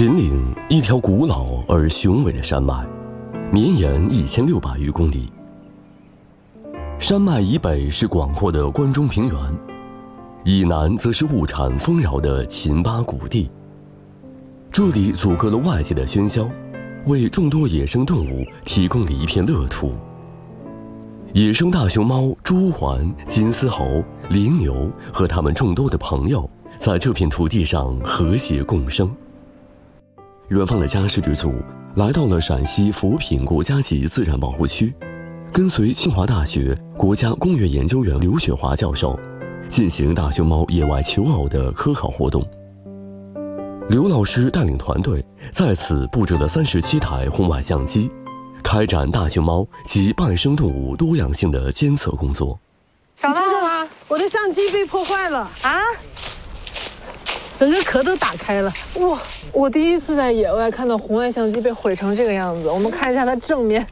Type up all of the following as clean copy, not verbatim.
秦岭，一条古老而雄伟的山脉，绵延1600余公里。山脉以北是广阔的关中平原，以南则是物产丰饶的秦巴谷地。这里阻隔了外界的喧嚣，为众多野生动物提供了一片乐土。野生大熊猫、朱鹮、金丝猴、羚牛和它们众多的朋友，在这片土地上和谐共生。远方的嘉实之组来到了陕西扶贫国家级自然保护区，跟随清华大学国家公园研究员刘雪华教授进行大熊猫野外求偶的科考活动。刘老师带领团队在此布置了37台红外相机，开展大熊猫及半生动物多样性的监测工作。 找到了吗？ 我的相机被破坏了啊！ 整个壳都打开了。 哇！我第一次在野外看到红外相机被毁成这个样子。我们看一下它正面，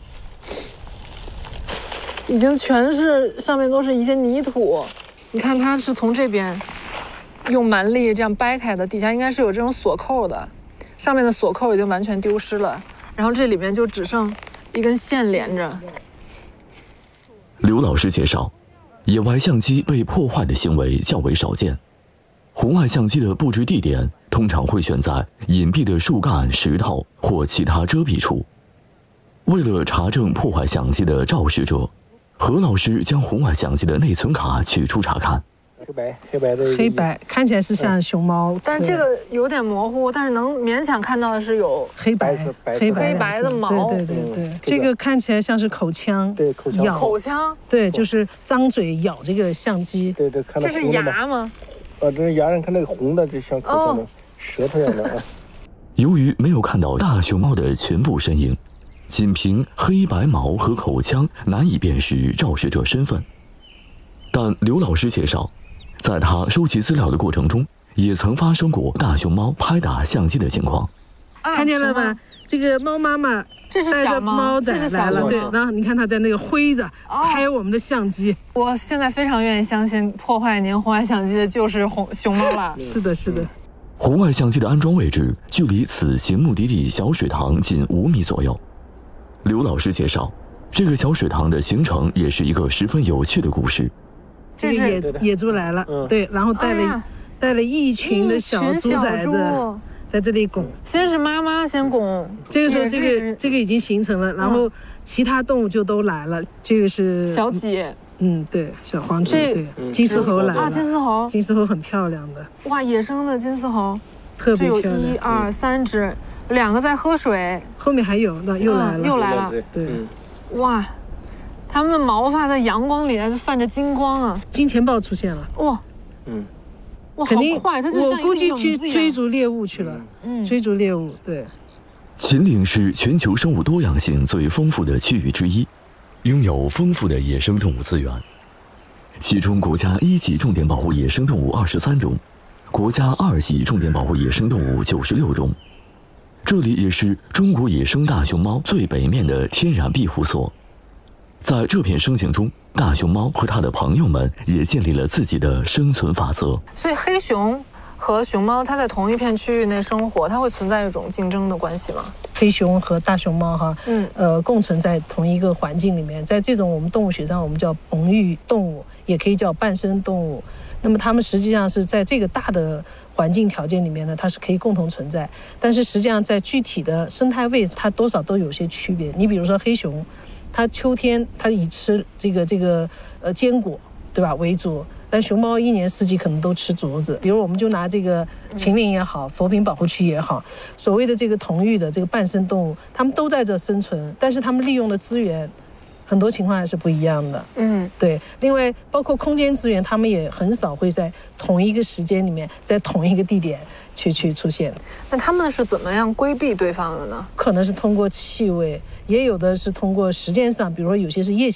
已经全是上面都是一些泥土。你看它是从这边用蛮力这样掰开的，底下应该是有这种锁扣的，上面的锁扣已经完全丢失了，然后这里面就只剩一根线连着。 刘老师介绍，野外相机被破坏的行为较为少见。红外相机的布置地点通常会选在隐蔽的树干、石头或其他遮蔽处。为了查证破坏相机的肇事者，何老师将红外相机的内存卡取出查看。 黑白看起来是像熊猫， 但这个有点模糊，但是能勉强看到的是有黑白的毛。 对，这个看起来像是口腔， 对， 口腔， 对，就是张嘴咬这个相机。 对，看到这是牙吗？ 这是牙上看那个红的，就像口腔的舌头一样的啊。 由于没有看到大熊猫的全部身影，仅凭黑白毛和口腔难以辨识肇事者身份。但刘老师介绍，在他收集资料的过程中，也曾发生过大熊猫拍打相机的情况。 看见了吧？这个猫妈妈带着猫仔来了，对，然后你看它在那个挥着拍我们的相机。 我现在非常愿意相信破坏您红外相机的就是熊猫了。 是的。 红外相机的安装位置距离此行目的地小水塘仅5米左右。刘老师介绍，这个小水塘的形成也是一个十分有趣的故事。 这个野猪来了，对，然后带了一群的小猪崽子在这里拱。 先是妈妈先拱， 这个时候这个已经形成了，然后其他动物就都来了。这个是小几， 对，小黄鸡，对，金丝猴来了。金丝猴很漂亮的。哇， 野生的金丝猴特别漂亮。 这有1、2、3只，2个在喝水， 后面还有，那又来了，对， 哇。它们的毛发在阳光里还是泛着金光啊！ 金钱豹出现了， 哇，哇， 肯定好快！它就像我估计去追逐猎物去了，追逐猎物。对， 秦岭是全球生物多样性最丰富的区域之一，拥有丰富的野生动物资源，其中国家1级重点保护野生动物23种，国家2级重点保护野生动物96种。这里也是中国野生大熊猫最北面的天然庇护所。在这片生境中，大熊猫和它的朋友们也建立了自己的生存法则。 所以黑熊和熊猫它在同一片区域内生活，它会存在一种竞争的关系吗？ 黑熊和大熊猫共存在同一个环境里面，在这种我们动物学上我们叫本域动物，也可以叫半生动物。那么它们实际上是在这个大的环境条件里面呢，它是可以共同存在，但是实际上在具体的生态位置，它多少都有些区别。你比如说黑熊，它秋天它以吃这个坚果，对吧，为主，但熊猫1年4季可能都吃竹子。比如我们就拿这个秦岭也好，扶贫保护区也好，所谓的这个同域的这个半生动物，它们都在这生存，但是它们利用的资源很多情况下是不一样的。对。另外包括空间资源，它们也很少会在同一个时间里面，在同一个地点去出现。 那他们是怎么样规避对方的呢？ 可能是通过气味，也有的是通过时间上，比如说有些是夜行